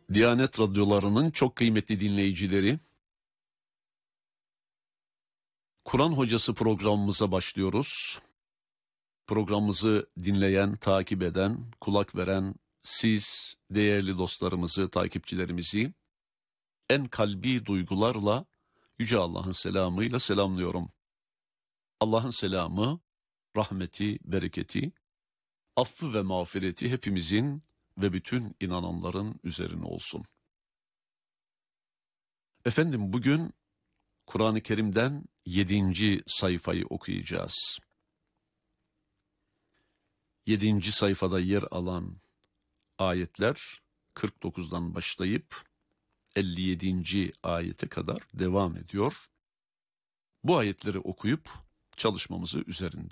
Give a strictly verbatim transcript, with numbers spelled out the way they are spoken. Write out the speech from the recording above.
Diyanet radyolarının çok kıymetli dinleyicileri, Kur'an Hocası programımıza başlıyoruz. Programımızı dinleyen, takip eden, kulak veren siz değerli dostlarımızı, takipçilerimizi en kalbi duygularla Yüce Allah'ın selamıyla selamlıyorum. Allah'ın selamı, rahmeti, bereketi, affı ve mağfireti hepimizin ve bütün inananların üzerine olsun. Efendim, bugün Kur'an-ı Kerim'den yedinci sayfayı okuyacağız. Yedinci sayfada yer alan ayetler kırk dokuzdan başlayıp elli yedinci ayete kadar devam ediyor. Bu ayetleri okuyup çalışmamızı üzerinde